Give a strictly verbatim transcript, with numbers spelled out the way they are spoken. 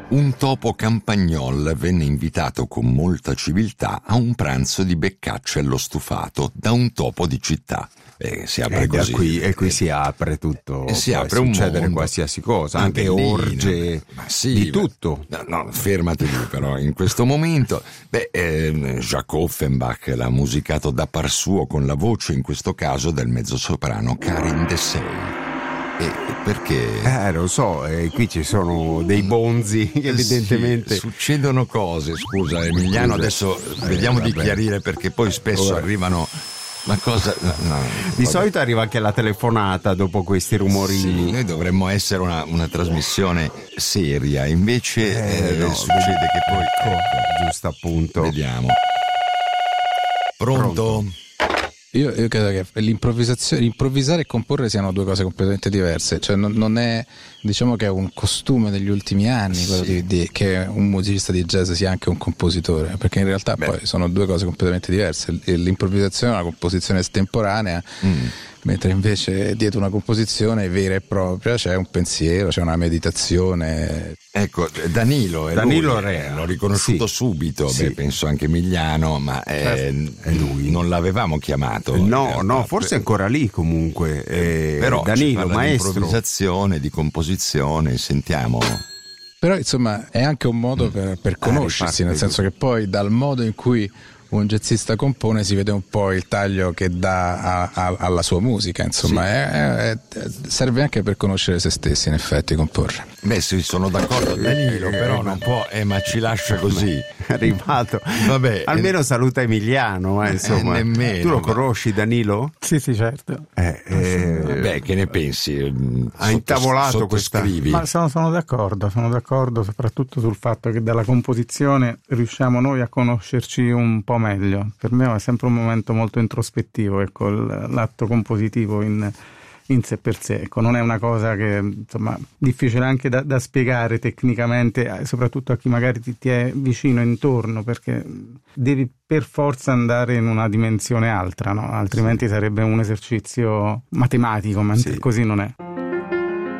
Un topo campagnol venne invitato con molta civiltà a un pranzo di beccacce allo stufato da un topo di città. Eh, si apre e, così, qui, e qui eh, si apre tutto, e si può apre un succedere mondo, qualsiasi cosa, anche bellino, orge, ma sì, di tutto. No, no, fermati lì però, in questo momento, beh, eh, Jacques Offenbach l'ha musicato da par suo con la voce, in questo caso del mezzosoprano Karin Dessay. E perché? Eh, lo so, eh, qui ci sono dei bonzi che evidentemente... Sì, succedono cose, scusa Emiliano, Scusa. adesso Eh, vediamo di vabbè. chiarire, perché poi spesso Ora. arrivano... Ma cosa? No, no, Di vabbè. solito arriva anche la telefonata dopo questi rumorini. Sì, noi dovremmo essere una, una trasmissione seria, invece Eh, eh, no, succede che poi... Ecco, giusto appunto. Vediamo. Pronto? Pronto? Io, io credo che l'improvvisazione, improvvisare e comporre siano due cose completamente diverse, cioè non, non è, diciamo che è un costume degli ultimi anni quello Sì. di, di, che un musicista di jazz sia anche un compositore, perché in realtà Beh. poi sono due cose completamente diverse. L'improvvisazione è una composizione estemporanea, Mm. mentre invece dietro una composizione vera e propria c'è un pensiero, c'è una meditazione. Ecco, Danilo è Danilo lui, Rea. eh, l'ho riconosciuto Sì. subito, Sì. beh, penso anche Emiliano, ma eh, Certo, è lui. non l'avevamo chiamato. in No, realtà. no, forse è ancora lì comunque. Eh, Però ci Danilo, parla di maestro. improvvisazione, di composizione, sentiamo. Però insomma è anche un modo per, per conoscersi, riparte nel senso che poi dal modo in cui un jazzista compone si vede un po' il taglio che dà a- a- alla sua musica, insomma Sì. è- è- serve anche per conoscere se stessi, in effetti, comporre. Beh, sì, sono d'accordo, Danilo, però non può, eh, ma ci lascia così. È arrivato. Vabbè, Almeno saluta Emiliano, eh, insomma. Eh, nemmeno, Tu lo ma- conosci, Danilo? Sì, sì, certo. Eh, eh, Beh, che ne pensi? Ha intavolato questa- sottoscrivi? Ma sono, sono d'accordo, sono d'accordo soprattutto sul fatto che dalla composizione riusciamo noi a conoscerci un po' meglio. Per me è sempre un momento molto introspettivo, ecco, l- l'atto compositivo in, in sé per sé. Ecco, non è una cosa che, insomma, difficile anche da, da spiegare tecnicamente, eh, soprattutto a chi magari ti, ti è vicino intorno, perché devi per forza andare in una dimensione altra, no? Altrimenti sarebbe un esercizio matematico, mentre Sì. così non è.